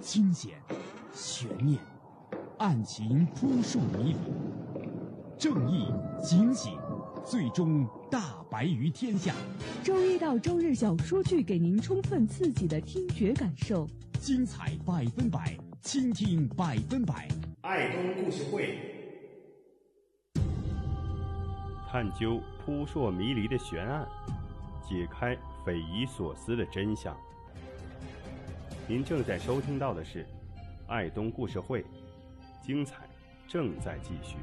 惊险、悬念、案情扑朔迷离，正义、警醒，最终大白于天下。 周一到周日小说剧给您充分刺激的听觉感受， 精彩100%，倾听100%。 爱东故事会， 探究扑朔迷离的悬案，解开匪夷所思的真相。您正在收听到的是爱东故事会，精彩正在继续。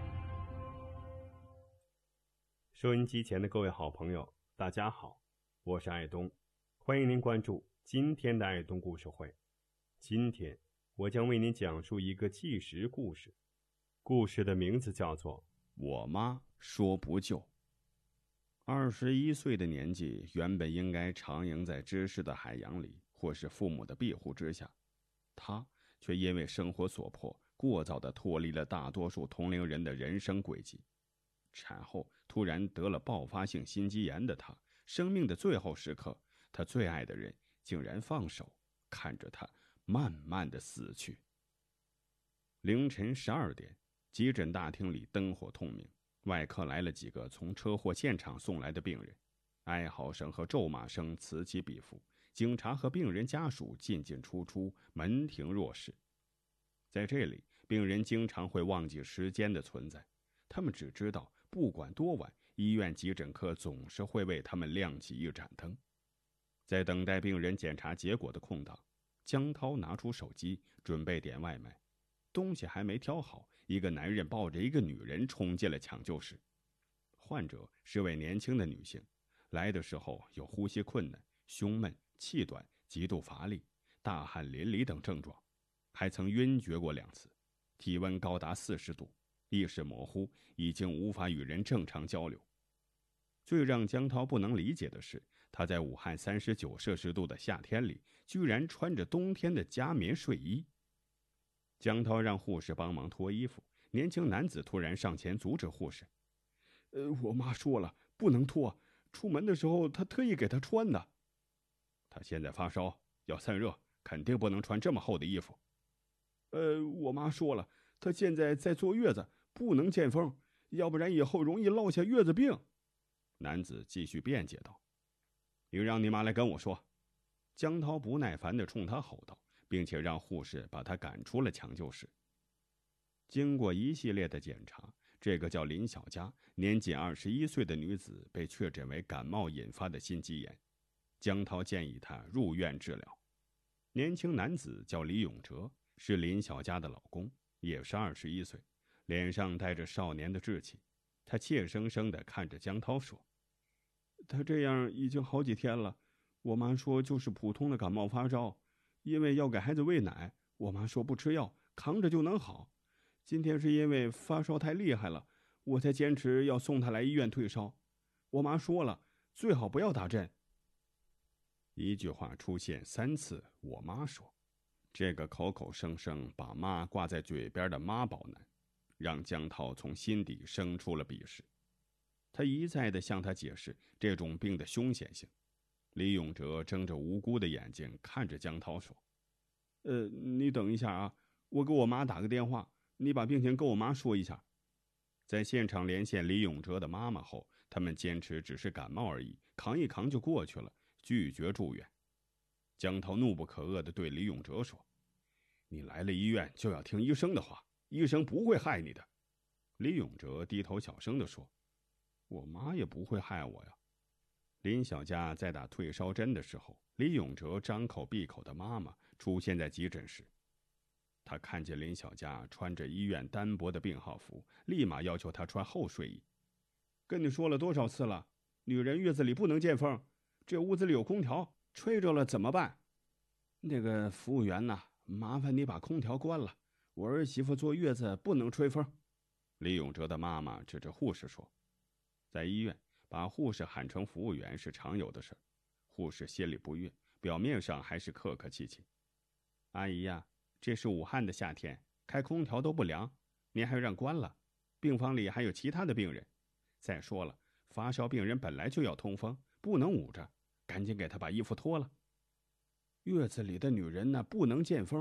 收音机前的各位好朋友，大家好，我是爱东，欢迎您关注今天的爱东故事会。今天我将为您讲述一个纪实故事，故事的名字叫做我妈说不救。21岁的年纪，原本应该徜徉在知识的海洋里，或是父母的庇护之下，她却因为生活所迫，过早地脱离了大多数同龄人的人生轨迹。产后突然得了爆发性心肌炎的她，生命的最后时刻，她最爱的人竟然放手，看着她慢慢地死去。凌晨12点，急诊大厅里灯火通明，外科来了几个从车祸现场送来的病人，哀嚎声和咒骂声此起彼伏，警察和病人家属进进出出，门庭若市。在这里，病人经常会忘记时间的存在，他们只知道不管多晚，医院急诊科总是会为他们亮起一盏灯。在等待病人检查结果的空档，江涛拿出手机准备点外卖，东西还没挑好，一个男人抱着一个女人冲进了抢救室。患者是位年轻的女性，来的时候有呼吸困难、胸闷、气短、极度乏力、大汗淋漓等症状，还曾晕厥过2次，体温高达40度，意识模糊，已经无法与人正常交流。最让江涛不能理解的是，他在武汉39摄氏度的夏天里，居然穿着冬天的加棉睡衣。江涛让护士帮忙脱衣服，年轻男子突然上前阻止护士：我妈说了，不能脱，出门的时候她特意给她穿的。她现在发烧，要散热，肯定不能穿这么厚的衣服。我妈说了，她现在在坐月子，不能见风，要不然以后容易落下月子病。男子继续辩解道：你让你妈来跟我说。江涛不耐烦地冲他吼道，并且让护士把他赶出了抢救室。经过一系列的检查，这个叫林小佳，年仅21岁的女子被确诊为感冒引发的心肌炎。江涛建议她入院治疗。年轻男子叫李永哲，是林小佳的老公，也是21岁，脸上带着少年的稚气。他怯生生地看着江涛说：他这样已经好几天了，我妈说就是普通的感冒发烧，因为要给孩子喂奶，我妈说不吃药，扛着就能好。今天是因为发烧太厉害了，我才坚持要送他来医院退烧。我妈说了，最好不要打针。一句话出现3次，我妈说，这个口口声声把妈挂在嘴边的妈宝男，让江涛从心底生出了鄙视。他一再地向他解释这种病的凶险性。李永哲睁着无辜的眼睛看着江涛说：你等一下啊，我给我妈打个电话，你把病情跟我妈说一下。在现场连线李永哲的妈妈后，他们坚持只是感冒而已，扛一扛就过去了，拒绝住院。江涛怒不可遏地对李永哲说：你来了医院就要听医生的话，医生不会害你的。李永哲低头小声地说：我妈也不会害我呀。林小佳在打退烧针的时候，李永哲张口闭口的妈妈出现在急诊室。他看见林小佳穿着医院单薄的病号服，立马要求她穿厚睡衣。跟你说了多少次了，女人月子里不能见风，这屋子里有空调，吹着了怎么办？那个服务员呐，麻烦你把空调关了，我儿媳妇坐月子不能吹风。李永哲的妈妈指着护士说。在医院，把护士喊成服务员是常有的事，护士心里不悦，表面上还是客客气气。阿姨呀，这是武汉的夏天，开空调都不凉，您还让关了，病房里还有其他的病人。再说了，发烧病人本来就要通风，不能捂着，赶紧给他把衣服脱了。月子里的女人呢，不能见风，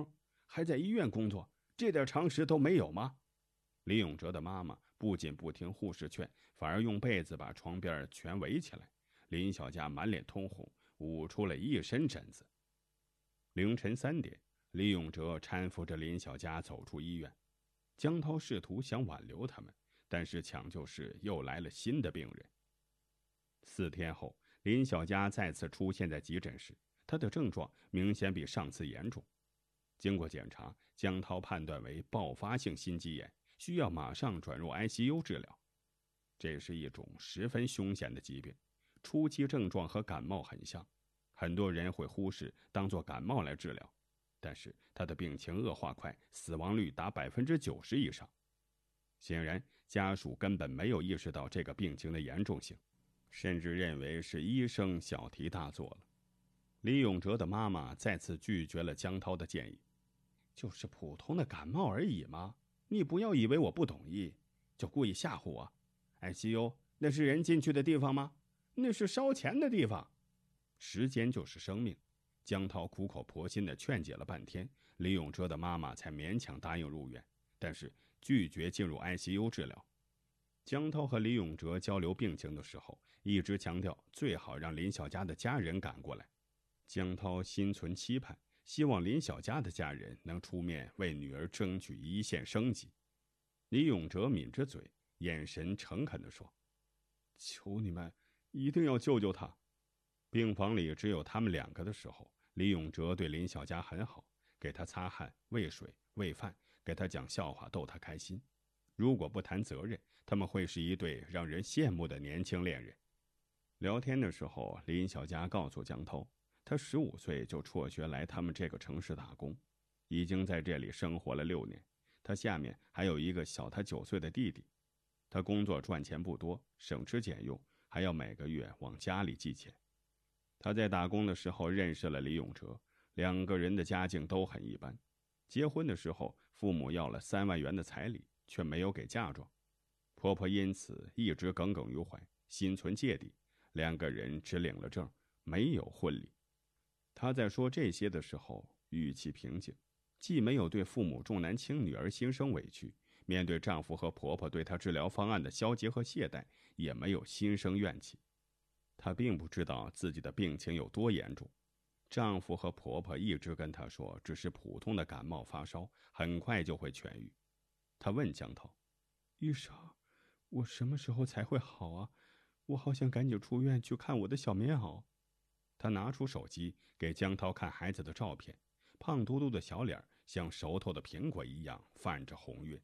还在医院工作，这点常识都没有吗？李永哲的妈妈不仅不听护士劝，反而用被子把床边全围起来。林小佳满脸通红，捂出了一身疹子。凌晨3点，李永哲搀扶着林小佳走出医院。江涛试图想挽留他们，但是抢救室又来了新的病人。4天后，林小佳再次出现在急诊室，她的症状明显比上次严重。经过检查，江涛判断为爆发性心肌炎，需要马上转入 ICU 治疗。这是一种十分凶险的疾病，初期症状和感冒很像，很多人会忽视，当作感冒来治疗。但是他的病情恶化快，死亡率达90%以上。显然，家属根本没有意识到这个病情的严重性，甚至认为是医生小题大做了。李永哲的妈妈再次拒绝了江涛的建议。就是普通的感冒而已嘛，你不要以为我不懂医，就故意吓唬我。ICU 那是人进去的地方吗？那是烧钱的地方。时间就是生命。江涛苦口婆心地劝解了半天，李永哲的妈妈才勉强答应入院，但是拒绝进入 ICU 治疗。江涛和李永哲交流病情的时候，一直强调最好让林小佳的家人赶过来。江涛心存期盼，希望林小佳的家人能出面为女儿争取一线生机。李永哲抿着嘴，眼神诚恳地说：“求你们，一定要救救她。”病房里只有他们2个的时候，李永哲对林小佳很好，给她擦汗、喂水、喂饭，给她讲笑话逗她开心。如果不谈责任，他们会是一对让人羡慕的年轻恋人。聊天的时候，林小佳告诉江涛，他15岁就辍学来他们这个城市打工，已经在这里生活了6年。他下面还有一个小他9岁的弟弟。他工作赚钱不多，省吃俭用，还要每个月往家里寄钱。他在打工的时候认识了李永哲，2个人的家境都很一般。结婚的时候，父母要了3万元的彩礼，却没有给嫁妆。婆婆因此一直耿耿于怀，心存芥蒂。2个人只领了证，没有婚礼。他在说这些的时候，语气平静，既没有对父母重男轻女而心生委屈，面对丈夫和婆婆对她治疗方案的消极和懈怠，也没有心生怨气。她并不知道自己的病情有多严重，丈夫和婆婆一直跟她说只是普通的感冒发烧，很快就会痊愈。她问江涛：“医生，我什么时候才会好啊？我好想赶紧出院去看我的小棉袄。”他拿出手机给江涛看孩子的照片，胖嘟嘟的小脸像熟透的苹果一样泛着红晕。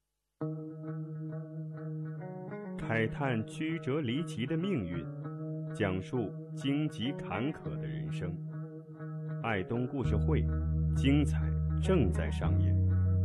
慨叹曲折离奇的命运，讲述荆棘坎坷的人生。爱东故事会，精彩正在上演。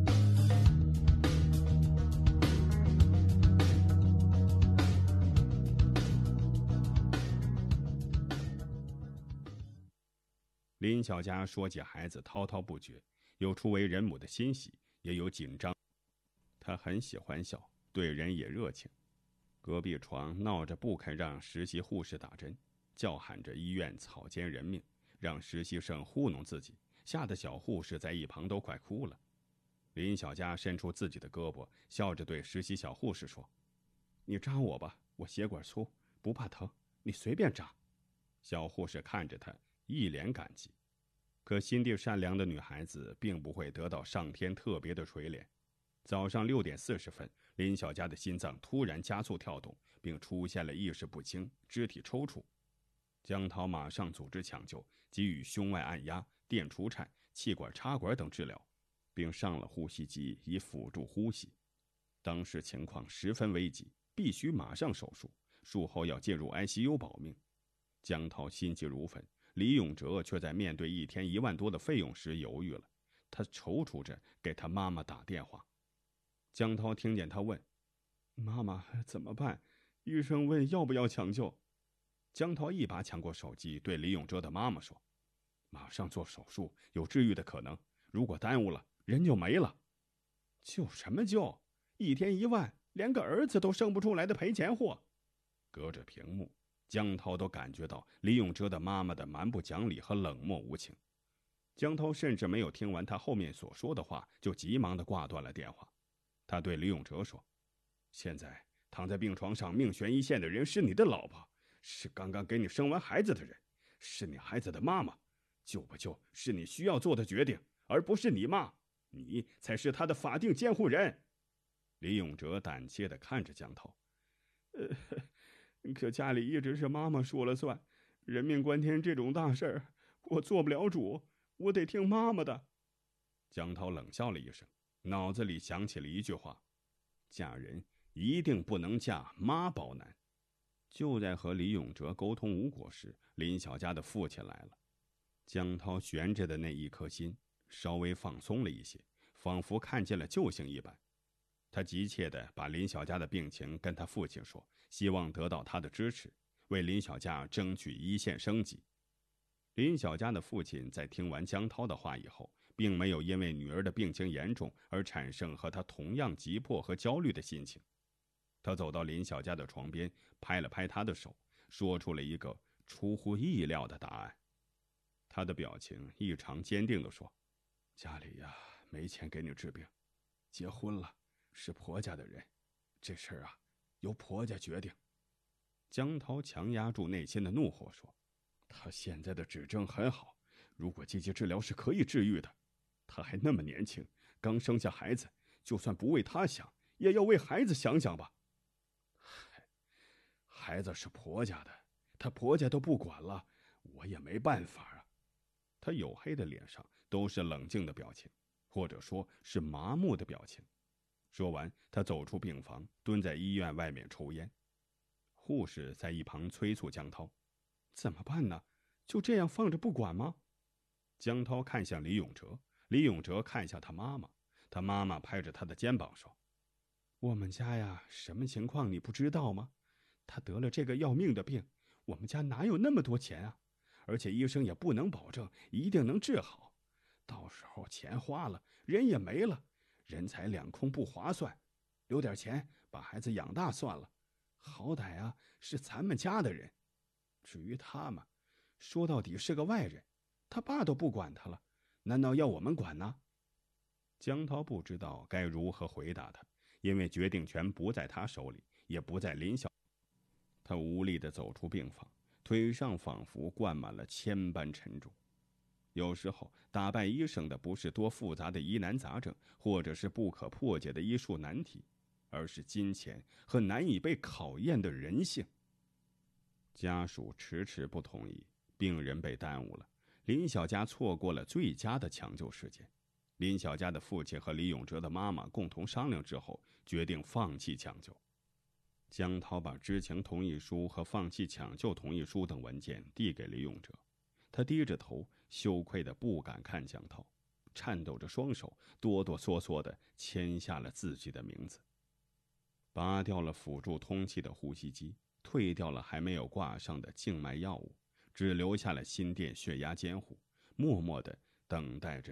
林小佳说起孩子滔滔不绝，有初为人母的欣喜，也有紧张。她很喜欢笑，对人也热情。隔壁床闹着不肯让实习护士打针，叫喊着医院草菅人命，让实习生糊弄自己，吓得小护士在一旁都快哭了。林小佳伸出自己的胳膊，笑着对实习小护士说：“你扎我吧，我血管粗，不怕疼，你随便扎。”小护士看着她，一脸感激。可心地善良的女孩子并不会得到上天特别的垂怜。早上6点40分，林小佳的心脏突然加速跳动，并出现了意识不清、肢体抽搐。江涛马上组织抢救，给予胸外按压、电除颤、气管插管等治疗，并上了呼吸机以辅助呼吸。当时情况十分危急，必须马上手术，术后要进入 ICU 保命。江涛心急如焚，李永哲却在面对1天1万多的费用时犹豫了。他踌躇着给他妈妈打电话。江涛听见他问：“妈妈怎么办？医生问要不要抢救。”江涛一把抢过手机，对李永哲的妈妈说：“马上做手术，有治愈的可能，如果耽误了，人就没了。”“救什么救？1天1万，连个儿子都生不出来的赔钱货。”隔着屏幕，江涛都感觉到李永哲的妈妈的蛮不讲理和冷漠无情。 江涛甚至没有听完他后面所说的话，就急忙地挂断了电话。他对李永哲说：“现在躺在病床上命悬一线的人是你的老婆，是刚刚给你生完孩子的人，是你孩子的妈妈。救不救是你需要做的决定，而不是你妈。你才是他的法定监护人。”李永哲胆怯地看着江涛：“可家里一直是妈妈说了算，人命关天这种大事儿，我做不了主，我得听妈妈的。”江涛冷笑了一声，脑子里想起了一句话：嫁人一定不能嫁妈宝男。就在和李永哲沟通无果时，林小佳的父亲来了。江涛悬着的那一颗心稍微放松了一些，仿佛看见了救星一般。他急切地把林小佳的病情跟他父亲说，希望得到他的支持，为林小佳争取一线生机。林小佳的父亲在听完江涛的话以后，并没有因为女儿的病情严重而产生和他同样急迫和焦虑的心情。他走到林小佳的床边，拍了拍她的手，说出了一个出乎意料的答案。他的表情异常坚定地说：“家里呀，没钱给你治病，结婚了，是婆家的人，这事儿啊，由婆家决定。”江涛强压住内心的怒火说：“他现在的指征很好，如果积极治疗是可以治愈的。他还那么年轻，刚生下孩子，就算不为他想，也要为孩子想想吧。”“孩子是婆家的，他婆家都不管了，我也没办法啊。”他黝黑的脸上都是冷静的表情，或者说是麻木的表情。说完，他走出病房，蹲在医院外面抽烟。护士在一旁催促江涛：“怎么办呢？就这样放着不管吗？”江涛看向李永哲，李永哲看向他妈妈，他妈妈拍着他的肩膀说：“我们家呀，什么情况你不知道吗？他得了这个要命的病，我们家哪有那么多钱啊？而且医生也不能保证一定能治好，到时候钱花了，人也没了，人财两空不划算，留点钱把孩子养大算了，好歹啊是咱们家的人。至于他嘛，说到底是个外人，他爸都不管他了，难道要我们管呢？”江涛不知道该如何回答他，因为决定权不在他手里，也不在林小。他无力地走出病房，腿上仿佛灌满了铅般沉重。有时候打败医生的不是多复杂的疑难杂症，或者是不可破解的医术难题，而是金钱和难以被考验的人性。家属迟迟不同意，病人被耽误了，林小佳错过了最佳的抢救时间。林小佳的父亲和李永哲的妈妈共同商量之后，决定放弃抢救。江涛把知情同意书和放弃抢救同意书等文件递给李永哲，他低着头，羞愧得不敢看江涛，颤抖着双手，哆哆嗦嗦地签下了自己的名字。拔掉了辅助通气的呼吸机，退掉了还没有挂上的静脉药物，只留下了心电血压监护，默默地等待着